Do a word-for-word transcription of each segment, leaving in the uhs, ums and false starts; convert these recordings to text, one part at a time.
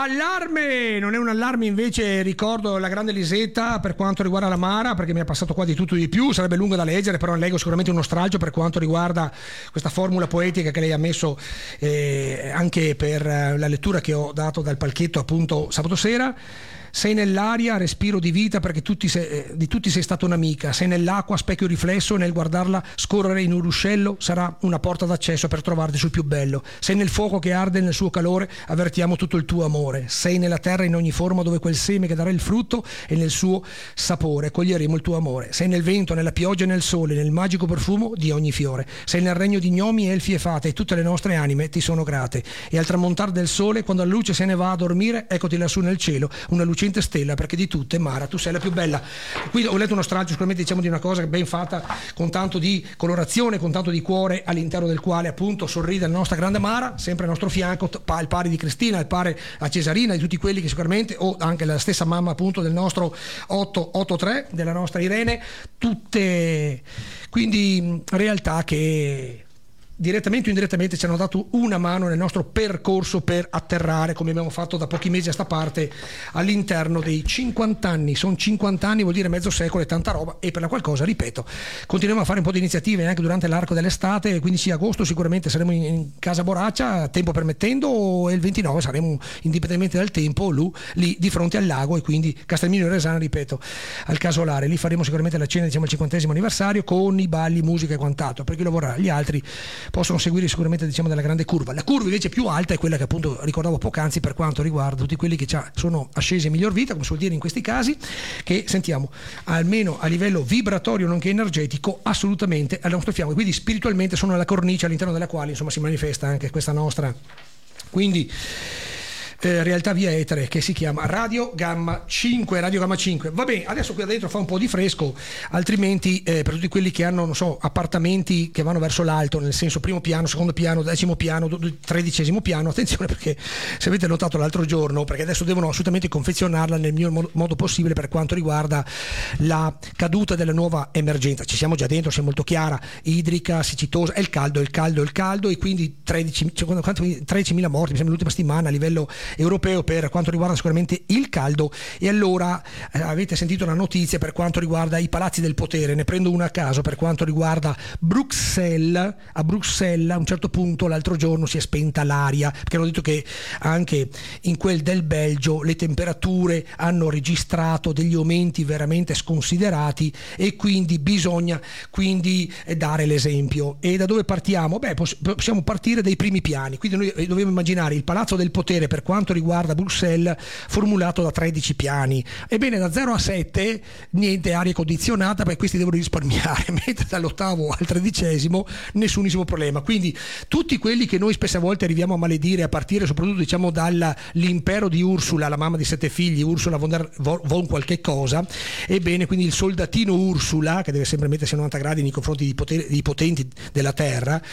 Allarme! Non è un allarme, invece ricordo la grande Lisetta per quanto riguarda la Mara, perché mi è passato qua di tutto e di più, sarebbe lungo da leggere, però ne leggo sicuramente uno stralcio per quanto riguarda questa formula poetica che lei ha messo eh, anche per la lettura che ho dato dal palchetto appunto sabato sera. Sei nell'aria, respiro di vita, perché tutti sei, eh, di tutti sei stata un'amica. Sei nell'acqua, specchio riflesso, nel guardarla scorrere in un ruscello sarà una porta d'accesso per trovarti sul più bello. Sei nel fuoco che arde nel suo calore, avvertiamo tutto il tuo amore. Sei nella terra in ogni forma dove quel seme che darà il frutto e nel suo sapore coglieremo il tuo amore. Sei nel vento, nella pioggia e nel sole, nel magico profumo di ogni fiore. Sei nel regno di gnomi, elfi e fate, e tutte le nostre anime ti sono grate. E al tramontare del sole, quando la luce se ne va a dormire, eccoti lassù nel cielo, una lucente stella, perché di tutte, Mara, tu sei la più bella. Qui ho letto uno stralcio, sicuramente diciamo di una cosa ben fatta, con tanto di colorazione, con tanto di cuore, all'interno del quale appunto sorride la nostra grande Mara, sempre al nostro fianco, al pari di Cristina, al pari a Cesarina, di tutti quelli che sicuramente, o anche la stessa mamma appunto del nostro otto otto tre, della nostra Irene, tutte quindi realtà che direttamente o indirettamente ci hanno dato una mano nel nostro percorso per atterrare, come abbiamo fatto da pochi mesi a sta parte, all'interno dei cinquanta anni. Sono cinquanta anni, vuol dire mezzo secolo e tanta roba, e per la qualcosa, ripeto, continuiamo a fare un po' di iniziative anche durante l'arco dell'estate. quindici agosto sicuramente saremo in, in casa Boraccia, tempo permettendo, e il ventinove saremo, indipendentemente dal tempo, lù, lì di fronte al lago, e quindi Castelmino e Resana, ripeto, al casolare. Lì faremo sicuramente la cena, diciamo, al cinquantesimo anniversario, con i balli, musica e quant'altro. Per chi lo vorrà, gli altri possono seguire sicuramente, diciamo, della grande curva. La curva invece più alta è quella che appunto ricordavo poc'anzi per quanto riguarda tutti quelli che già sono ascesi a miglior vita, come si vuol dire in questi casi, che sentiamo almeno a livello vibratorio nonché energetico assolutamente al nostro fianco, e quindi spiritualmente sono la cornice all'interno della quale insomma si manifesta anche questa nostra quindi Eh, realtà via etere, che si chiama Radio Gamma cinque. Radio Gamma cinque. Va bene, adesso qui dentro fa un po' di fresco, altrimenti eh, per tutti quelli che hanno, non so, appartamenti che vanno verso l'alto, nel senso primo piano, secondo piano, decimo piano, tredicesimo piano, attenzione, perché se avete notato l'altro giorno, perché adesso devono assolutamente confezionarla nel miglior modo, modo possibile per quanto riguarda la caduta della nuova emergenza. Ci siamo già dentro, sia molto chiara, idrica, siccitosa, è il caldo, è il caldo, è il caldo, e quindi tredici, tredicimila morti, mi sembra l'ultima settimana a livello europeo per quanto riguarda sicuramente il caldo. E allora eh, avete sentito la notizia per quanto riguarda i palazzi del potere, ne prendo una a caso per quanto riguarda Bruxelles. A Bruxelles a un certo punto l'altro giorno si è spenta l'aria, perché hanno detto che anche in quel del Belgio le temperature hanno registrato degli aumenti veramente sconsiderati, e quindi bisogna quindi eh, dare l'esempio. E da dove partiamo? Beh, poss- possiamo partire dai primi piani, quindi noi dobbiamo immaginare il palazzo del potere per quanto riguarda Bruxelles formulato da tredici piani. Ebbene, da zero a sette niente aria condizionata, perché questi devono risparmiare, mentre dall'ottavo al tredicesimo nessunissimo problema. Quindi tutti quelli che noi spesse volte arriviamo a maledire, a partire soprattutto diciamo dall'impero di Ursula, la mamma di sette figli, Ursula von, der, von qualche cosa, ebbene quindi il soldatino Ursula, che deve sempre mettersi a novanta gradi nei confronti di, poter, di potenti della terra,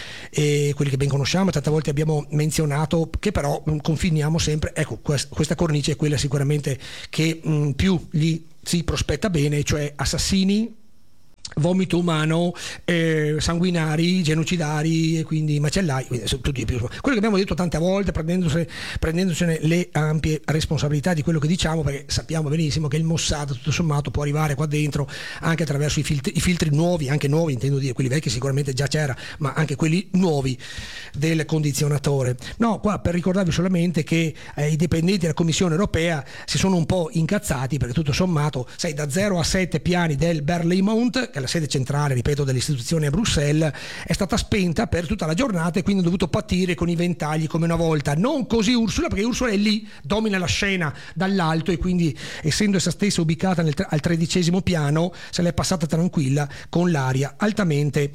e quelli che ben conosciamo, tante volte abbiamo menzionato, che però mh, confiniamo sempre, ecco, quest- questa cornice è quella sicuramente che mh, più gli si prospetta bene, cioè assassini, vomito umano, eh, sanguinari, genocidari, e quindi macellai, quindi tutti più. Quello che abbiamo detto tante volte, prendendosene, prendendosene le ampie responsabilità di quello che diciamo, perché sappiamo benissimo che il Mossad tutto sommato può arrivare qua dentro anche attraverso i filtri, i filtri nuovi, anche nuovi intendo dire, quelli vecchi sicuramente già c'era, ma anche quelli nuovi del condizionatore. No, qua per ricordarvi solamente che eh, i dipendenti della Commissione Europea si sono un po' incazzati, perché tutto sommato, sai, da zero a sette piani del Berlaymont, che la sede centrale, ripeto, dell'istituzione a Bruxelles, è stata spenta per tutta la giornata, e quindi ha dovuto patire con i ventagli come una volta. Non così Ursula, perché Ursula è lì, domina la scena dall'alto, e quindi essendo essa stessa ubicata nel, al tredicesimo piano, se l'è passata tranquilla con l'aria altamente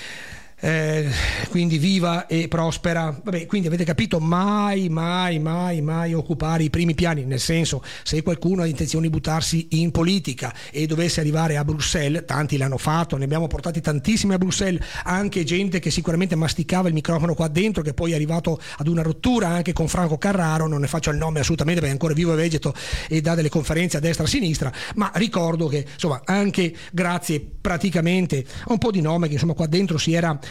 Eh, quindi viva e prospera. Vabbè, quindi avete capito, mai mai mai mai occupare i primi piani, nel senso, se qualcuno ha intenzione di buttarsi in politica e dovesse arrivare a Bruxelles, tanti l'hanno fatto, ne abbiamo portati tantissimi a Bruxelles, anche gente che sicuramente masticava il microfono qua dentro, che poi è arrivato ad una rottura anche con Franco Carraro, non ne faccio il nome assolutamente perché è ancora vivo e vegeto e dà delle conferenze a destra e a sinistra, ma ricordo che insomma anche grazie praticamente a un po' di nome che insomma qua dentro si era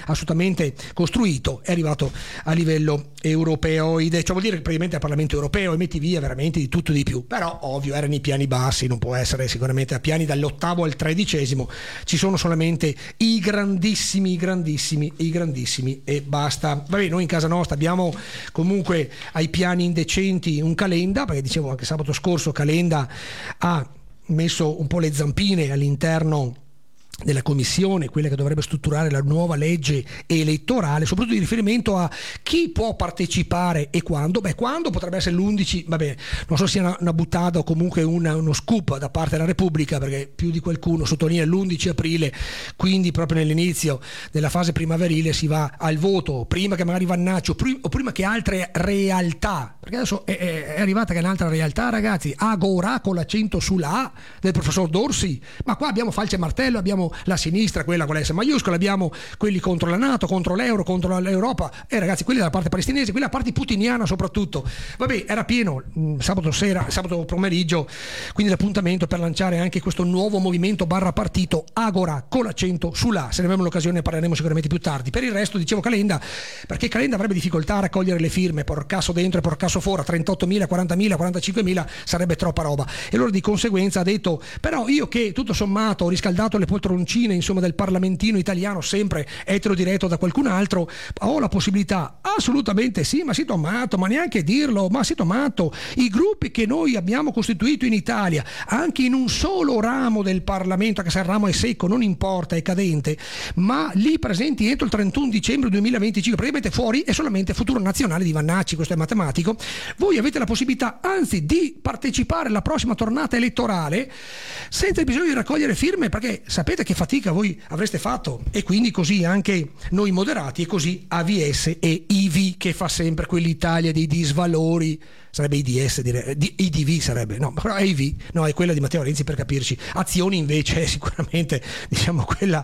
assolutamente costruito, è arrivato a livello europeo, ciò vuol dire che praticamente al Parlamento europeo e metti via veramente di tutto e di più, però ovvio erano i piani bassi, non può essere sicuramente a piani dall'ottavo al tredicesimo, ci sono solamente i grandissimi, i grandissimi, i grandissimi e basta. Vabbè, noi in casa nostra abbiamo comunque ai piani indecenti un Calenda, perché dicevo anche sabato scorso Calenda ha messo un po' le zampine all'interno della commissione, quella che dovrebbe strutturare la nuova legge elettorale, soprattutto di riferimento a chi può partecipare e quando. Beh, quando potrebbe essere l'undici, vabbè, non so se sia una, una buttata o comunque una, uno scoop da parte della Repubblica, perché più di qualcuno sottolinea l'undici aprile, quindi proprio nell'inizio della fase primaverile si va al voto, prima che magari Vannacci o, prim- o prima che altre realtà, perché adesso è, è, è arrivata che è un'altra realtà, ragazzi, Agora con l'accento sulla A del professor Dorsi, ma qua abbiamo falce e martello, abbiamo la sinistra, quella con la S maiuscola, abbiamo quelli contro la NATO, contro l'euro, contro l'Europa, e eh, ragazzi, quelli dalla parte palestinese, quella parte putiniana soprattutto. Vabbè, era pieno mh, sabato sera, sabato pomeriggio, quindi l'appuntamento per lanciare anche questo nuovo movimento barra partito Agora con l'accento sulla. Se ne avremo l'occasione ne parleremo sicuramente più tardi. Per il resto dicevo Calenda, perché Calenda avrebbe difficoltà a raccogliere le firme, porcasso dentro e porcasso fuori, trentottomila, quarantamila, quarantacinquemila sarebbe troppa roba, e allora di conseguenza ha detto però io che tutto sommato ho riscaldato le poltroncine insomma del parlamentino italiano, sempre etero diretto da qualcun altro, ho la possibilità. Assolutamente sì, ma si tomato, ma neanche dirlo, ma si tomato, i gruppi che noi abbiamo costituito in Italia anche in un solo ramo del Parlamento, che se il ramo è secco non importa, è cadente, ma lì presenti entro il trentuno dicembre duemilaventicinque, praticamente fuori è solamente Futuro Nazionale di Vannacci, questo è matematico. Voi avete la possibilità anzi di partecipare alla prossima tornata elettorale senza bisogno di raccogliere firme, perché sapete che fatica voi avreste fatto, e quindi così anche noi moderati, e così A V S e I V che fa sempre quell'Italia dei disvalori, sarebbe I D S, direi, I D V sarebbe, no, però è I V, no, è quella di Matteo Renzi per capirci. Azioni invece è sicuramente, diciamo, quella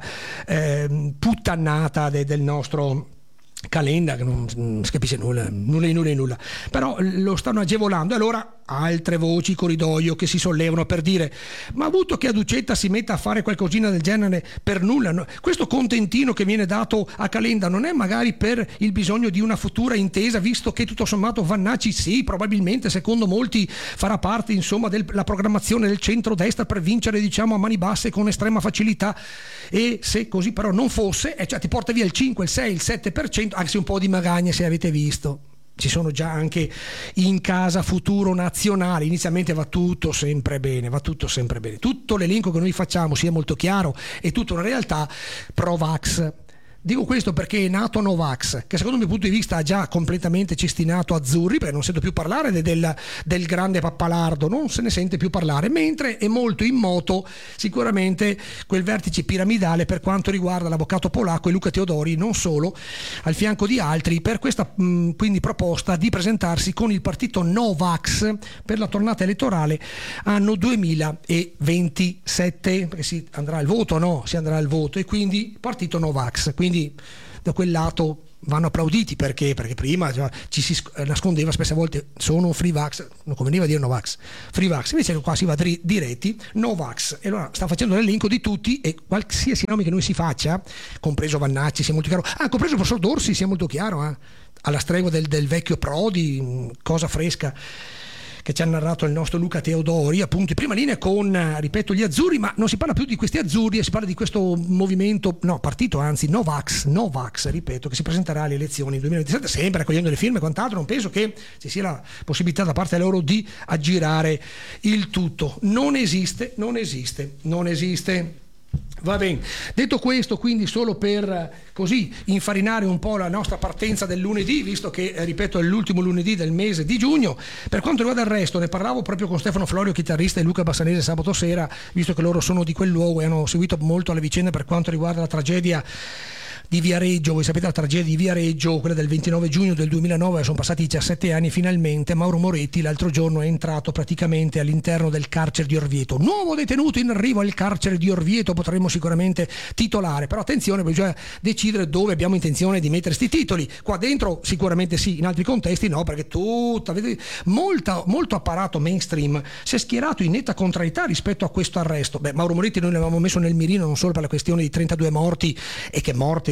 eh, puttannata de, del nostro Calenda, che non, non si capisce nulla, nulla e nulla e nulla, però lo stanno agevolando. Allora altre voci corridoio che si sollevano per dire ma avuto che Aducetta si metta a fare qualcosina del genere per nulla, no? Questo contentino che viene dato a Calenda non è magari per il bisogno di una futura intesa, visto che tutto sommato Vannacci sì, probabilmente secondo molti farà parte insomma della programmazione del centrodestra per vincere diciamo a mani basse con estrema facilità, e se così però non fosse, eh, cioè ti porta via il cinque, il sei, il sette per cento, anche se un po' di magagne, se avete visto ci sono già anche in casa Futuro Nazionale. Inizialmente va tutto sempre bene, va tutto sempre bene, tutto l'elenco che noi facciamo sia molto chiaro e tutta una realtà pro-vax. Dico questo perché è nato Novax, che secondo il mio punto di vista ha già completamente cestinato Azzurri, perché non sento più parlare de, del, del grande pappalardo, non se ne sente più parlare, mentre è molto in moto sicuramente quel vertice piramidale per quanto riguarda l'avvocato polacco e Luca Teodori, non solo, al fianco di altri, per questa mh, quindi proposta di presentarsi con il partito Novax per la tornata elettorale anno duemilaventisette, perché si andrà al voto, no? Si andrà al voto, e quindi partito Novax. Quindi Quindi da quel lato vanno applauditi, perché perché prima cioè, ci si nascondeva spesse volte sono free vax, non conveniva dire Novax, free vax, invece qua si va dri- diretti Novax, e allora sta facendo l'elenco di tutti, e qualsiasi nome che noi si faccia, compreso Vannacci, sia molto chiaro, ah, compreso il professor Dorsi, sia molto chiaro, eh? Alla stregua del, del vecchio Prodi, cosa fresca che ci ha narrato il nostro Luca Teodori, appunto in prima linea con, ripeto, gli azzurri, ma non si parla più di questi azzurri, si parla di questo movimento, no, partito anzi, Novax, Novax, ripeto, che si presenterà alle elezioni nel duemilaventisette, sempre raccogliendo le firme e quant'altro. Non penso che ci sia la possibilità da parte loro di aggirare il tutto. Non esiste, non esiste, non esiste. Va bene, detto questo, quindi solo per così infarinare un po' la nostra partenza del lunedì, visto che eh, ripeto è l'ultimo lunedì del mese di giugno. Per quanto riguarda il resto, ne parlavo proprio con Stefano Florio, chitarrista, e Luca Bassanese sabato sera, visto che loro sono di quel luogo e hanno seguito molto le vicende per quanto riguarda la tragedia di Viareggio. Voi sapete la tragedia di Viareggio, quella del ventinove giugno del duemilanove, sono passati diciassette anni, finalmente Mauro Moretti l'altro giorno è entrato praticamente all'interno del carcere di Orvieto. Nuovo detenuto in arrivo al carcere di Orvieto, potremmo sicuramente titolare, però attenzione, bisogna decidere dove abbiamo intenzione di mettere sti titoli. Qua dentro sicuramente sì, in altri contesti no, perché tutta, vedete, molta, molto apparato mainstream si è schierato in netta contrarietà rispetto a questo arresto. Beh, Mauro Moretti noi l'avevamo messo nel mirino non solo per la questione di trentadue morti, e che morte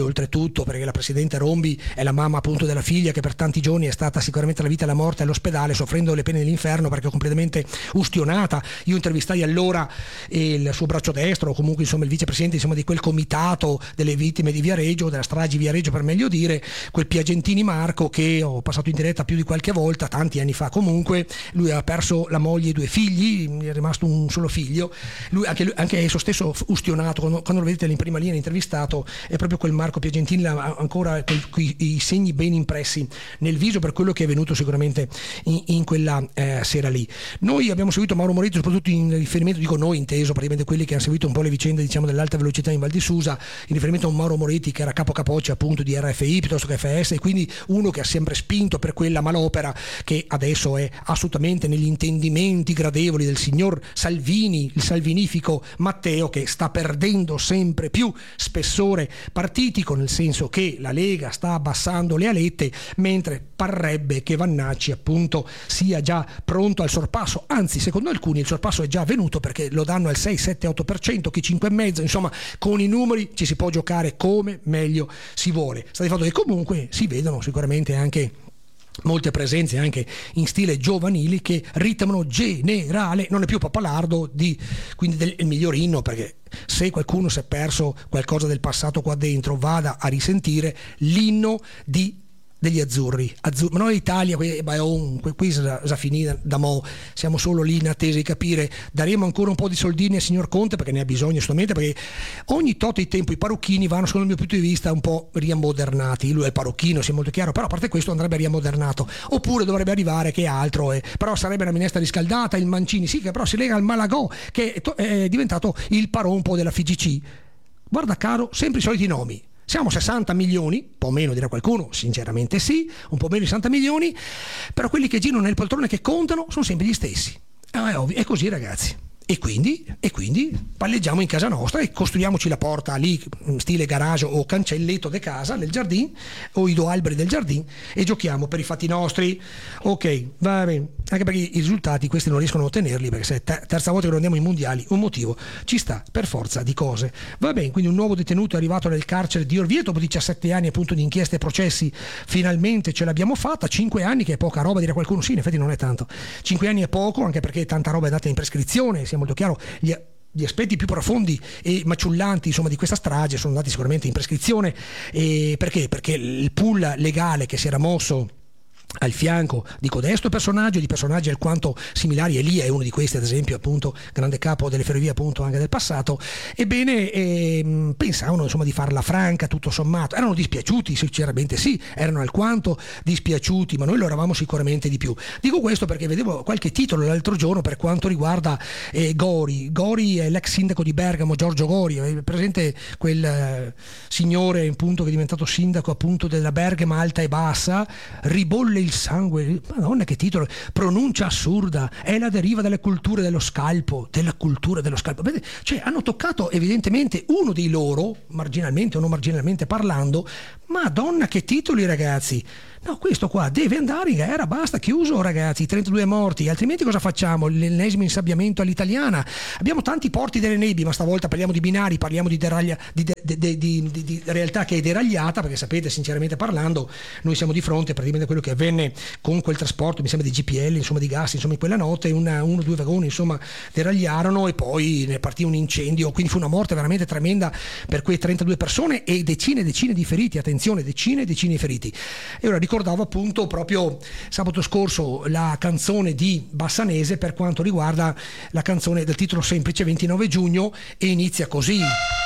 oltretutto, perché la presidente Rombi è la mamma appunto della figlia che per tanti giorni è stata sicuramente la vita e la morte all'ospedale soffrendo le pene dell'inferno perché completamente ustionata. Io intervistai allora il suo braccio destro, o comunque insomma il vicepresidente insomma di quel comitato delle vittime di Viareggio, della strage di Viareggio per meglio dire, quel Piagentini Marco che ho passato in diretta più di qualche volta, tanti anni fa comunque. Lui ha perso la moglie e due figli, è rimasto un solo figlio, lui, anche, lui, anche esso stesso ustionato, quando, quando lo vedete in prima linea intervistato, è proprio quel Marco Piagentini, ha ancora quei, quei, i segni ben impressi nel viso per quello che è venuto sicuramente in, in quella eh, sera lì. Noi abbiamo seguito Mauro Moretti soprattutto in riferimento, dico noi inteso praticamente quelli che hanno seguito un po' le vicende diciamo dell'alta velocità in Val di Susa, in riferimento a un Mauro Moretti che era capo capoccia appunto di R F I piuttosto che F S, e quindi uno che ha sempre spinto per quella malopera che adesso è assolutamente negli intendimenti gradevoli del signor Salvini, il salvinifico Matteo, che sta perdendo sempre più spessore partitico, nel senso che la Lega sta abbassando le alette, mentre parrebbe che Vannacci appunto sia già pronto al sorpasso, anzi secondo alcuni il sorpasso è già avvenuto perché lo danno al sei, sette, otto per cento, chi cinque virgola cinque, insomma con i numeri ci si può giocare come meglio si vuole. Sta di fatto che comunque si vedono sicuramente anche molte presenze anche in stile giovanili che ritmano Generale, non è più Pappalardo di, quindi del, il miglior inno, perché se qualcuno si è perso qualcosa del passato qua dentro vada a risentire l'inno di degli azzurri, Azzur- ma noi Italia qui, qui si finita da mo', siamo solo lì in attesa di capire, daremo ancora un po' di soldini al signor Conte perché ne ha bisogno assolutamente, perché ogni tot di tempo i parrucchini vanno secondo il mio punto di vista un po' riammodernati. Lui è il parrucchino, sia molto chiaro, però a parte questo andrebbe riammodernato, oppure dovrebbe arrivare che altro è, però sarebbe la minestra riscaldata, il Mancini sì, che però si lega al Malagò che è, to- è diventato il parompo della F G C. Guarda caro, sempre i soliti nomi. Siamo sessanta milioni, un po' meno dirà qualcuno, sinceramente sì, un po' meno di sessanta milioni, però quelli che girano nel poltrone che contano sono sempre gli stessi. È ovvio, è così ragazzi. E quindi, e quindi palleggiamo in casa nostra e costruiamoci la porta lì, stile garage o cancelletto de casa, nel giardino, o i due alberi del giardino, e giochiamo per i fatti nostri. Ok, va bene, anche perché i risultati questi non riescono a ottenerli, perché se è ter- terza volta che non andiamo ai mondiali, un motivo ci sta per forza di cose. Va bene, quindi un nuovo detenuto è arrivato nel carcere di Orvieto dopo diciassette anni appunto di inchieste e processi, finalmente ce l'abbiamo fatta. Cinque anni che è poca roba, dirà qualcuno, sì in effetti non è tanto, cinque anni è poco, anche perché tanta roba è data in prescrizione, sia molto chiaro. Gli, gli aspetti più profondi e maciullanti insomma di questa strage sono andati sicuramente in prescrizione. E perché? Perché il pool legale che si era mosso al fianco di codesto personaggio, di personaggi alquanto similari, Elia è uno di questi ad esempio, appunto grande capo delle ferrovie appunto anche del passato, ebbene ehm, pensavano insomma di farla franca, tutto sommato erano dispiaciuti, sinceramente sì, erano alquanto dispiaciuti, ma noi lo eravamo sicuramente di più. Dico questo perché vedevo qualche titolo l'altro giorno per quanto riguarda eh, Gori. Gori è l'ex sindaco di Bergamo, Giorgio Gori, è presente quel eh, signore appunto che è diventato sindaco appunto della Bergamo alta e bassa, ribolle il sangue, madonna che titolo, pronuncia assurda, è la deriva delle culture dello scalpo, della cultura dello scalpo. Vedete? Cioè hanno toccato evidentemente uno di loro, marginalmente o non marginalmente parlando, madonna che titoli ragazzi. No, questo qua deve andare in gara, basta, chiuso ragazzi, trentadue morti, altrimenti cosa facciamo? L'ennesimo insabbiamento all'italiana. Abbiamo tanti porti delle nebbie, ma stavolta parliamo di binari, parliamo di, deraglia, di, de, de, de, di, di, di realtà che è deragliata, perché sapete, sinceramente parlando, noi siamo di fronte praticamente a quello che avvenne con quel trasporto, mi sembra di G P L, insomma di gas, insomma in quella notte, una, uno o due vagoni insomma deragliarono e poi ne partì un incendio, quindi fu una morte veramente tremenda per quei trentadue persone e decine e decine di feriti, attenzione, decine e decine di feriti. E ora ricordavo appunto proprio sabato scorso la canzone di Bassanese per quanto riguarda la canzone del titolo semplice ventinove giugno e inizia così.